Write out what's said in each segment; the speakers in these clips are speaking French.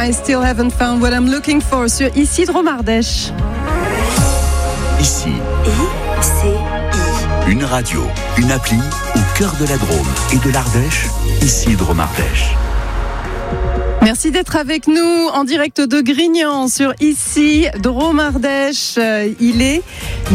I Still Haven't Found What I'm Looking For sur Ici Dromardèche. Ici, ICI. une radio, une appli au cœur de la Drôme et de l'Ardèche, Ici Dromardèche. Merci d'être avec nous en direct de Grignan sur Ici Dromardèche. Il est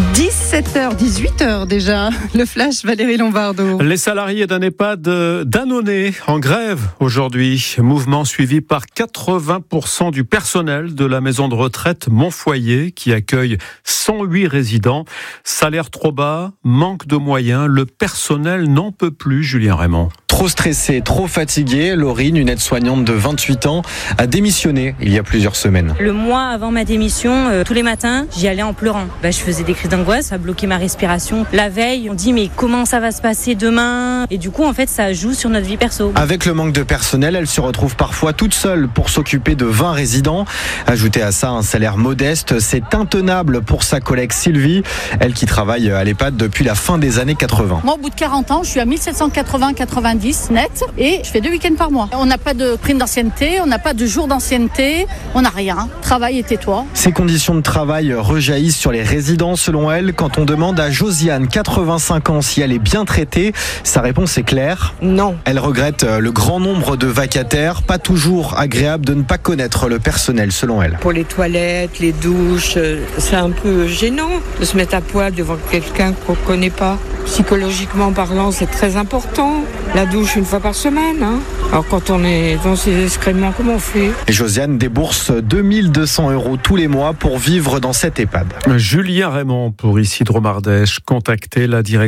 18h déjà. Le flash, Valérie Lombardo. Les salariés d'un EHPAD d'Annonay en grève aujourd'hui. Mouvement suivi par 80% du personnel de la maison de retraite Montfoyer qui accueille 108 résidents. Salaire trop bas, manque de moyens. Le personnel n'en peut plus, Julien Raymond. Trop stressée, trop fatiguée, Laurine, une aide-soignante de 28 ans, a démissionné il y a plusieurs semaines. Le mois avant ma démission, tous les matins, j'y allais en pleurant. Je faisais des crises d'angoisse, ça bloquait ma respiration. La veille, on dit mais comment ça va se passer demain ? Et du coup, en fait, ça joue sur notre vie perso. Avec le manque de personnel, elle se retrouve parfois toute seule pour s'occuper de 20 résidents. Ajouter à ça un salaire modeste, c'est intenable pour sa collègue Sylvie, elle qui travaille à l'EHPAD depuis la fin des années 80. Moi, au bout de 40 ans, je suis à 1780-90 net et je fais 2 week-ends par mois. On n'a pas de prime d'ancienneté, on n'a pas de jour d'ancienneté, on n'a rien. Travail et tais-toi. Ces conditions de travail rejaillissent sur les résidents selon elle. Quand on demande à Josiane, 85 ans, si elle est bien traitée, sa réponse est claire. Non. Elle regrette le grand nombre de vacataires, pas toujours agréable de ne pas connaître le personnel selon elle. Pour les toilettes, les douches, c'est un peu gênant de se mettre à poil devant quelqu'un qu'on ne connaît pas. Psychologiquement parlant, c'est très important. La douche une fois par semaine. Alors quand on est dans ces excréments, comment on fait ? Et Josiane débourse 2200 € tous les mois pour vivre dans cet EHPAD. Julien Raymond pour Ici Dromardèche. Contactez la direction